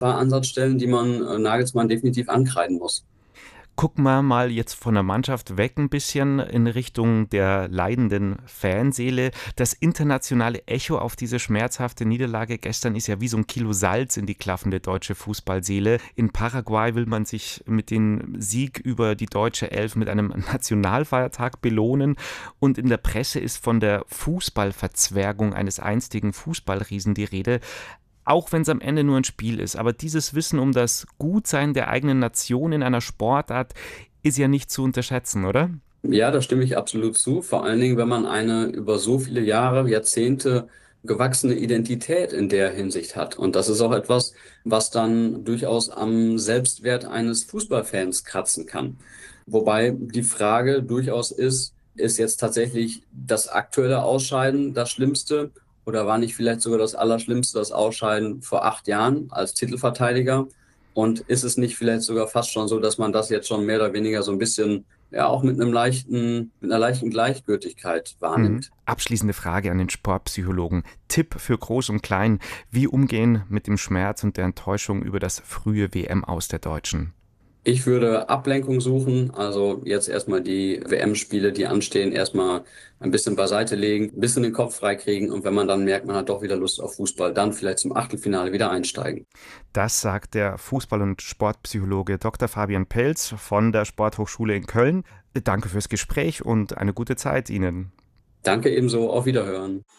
paar Ansatzstellen, die man Nagelsmann definitiv ankreiden muss. Gucken wir mal jetzt von der Mannschaft weg ein bisschen in Richtung der leidenden Fanseele. Das internationale Echo auf diese schmerzhafte Niederlage gestern ist ja wie so ein Kilo Salz in die klaffende deutsche Fußballseele. In Paraguay will man sich mit dem Sieg über die deutsche Elf mit einem Nationalfeiertag belohnen und in der Presse ist von der Fußballverzwergung eines einstigen Fußballriesen die Rede. Auch wenn es am Ende nur ein Spiel ist. Aber dieses Wissen um das Gutsein der eigenen Nation in einer Sportart ist ja nicht zu unterschätzen, oder? Ja, da stimme ich absolut zu. Vor allen Dingen, wenn man eine über so viele Jahre, Jahrzehnte gewachsene Identität in der Hinsicht hat. Und das ist auch etwas, was dann durchaus am Selbstwert eines Fußballfans kratzen kann. Wobei die Frage durchaus ist jetzt tatsächlich das aktuelle Ausscheiden das Schlimmste? Oder war nicht vielleicht sogar das Allerschlimmste das Ausscheiden vor 8 Jahren als Titelverteidiger? Und ist es nicht vielleicht sogar fast schon so, dass man das jetzt schon mehr oder weniger so ein bisschen ja auch mit einer leichten Gleichgültigkeit Mhm. wahrnimmt? Abschließende Frage an den Sportpsychologen. Tipp für Groß und Klein. Wie umgehen mit dem Schmerz und der Enttäuschung über das frühe WM aus der Deutschen? Ich würde Ablenkung suchen, also jetzt erstmal die WM-Spiele, die anstehen, erstmal ein bisschen beiseite legen, ein bisschen den Kopf freikriegen und wenn man dann merkt, man hat doch wieder Lust auf Fußball, dann vielleicht zum Achtelfinale wieder einsteigen. Das sagt der Fußball- und Sportpsychologe Dr. Fabian Pelz von der Sporthochschule in Köln. Danke fürs Gespräch und eine gute Zeit Ihnen. Danke ebenso, auf Wiederhören.